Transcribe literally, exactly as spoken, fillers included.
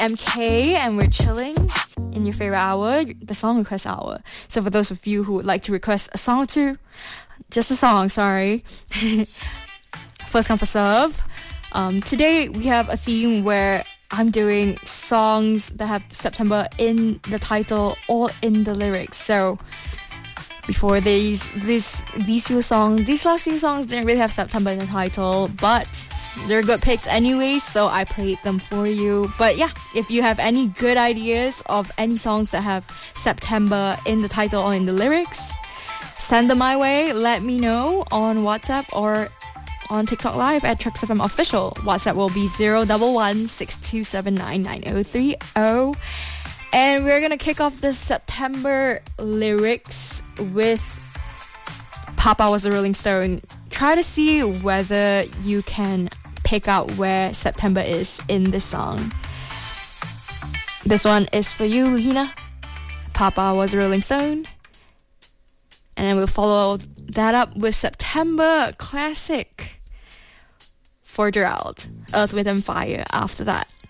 M K, and we're chilling in your favorite hour, the song request hour. So for those of you who would like to request a song or two, just a song, sorry. First come, first serve. Um, today we have a theme where I'm doing songs that have September in the title or in the lyrics. So before these these these few songs, these last few songs didn't really have September in the title, but they're good picks anyways, so I played them for you. But yeah, if you have any good ideas of any songs that have September in the title or in the lyrics, send them my way. Let me know on WhatsApp or on TikTok Live at Tracks F M Official. WhatsApp will be zero one one six two seven nine nine zero three zero. And we're gonna kick off the September lyrics with Papa Was a Rolling Stone. Try to see whether you can pick out where September is in this song. This one is for you, Lena. Papa Was a Rolling Stone. And then we'll follow that up with September classic for Gerald, Earth, Wind and Fire after that.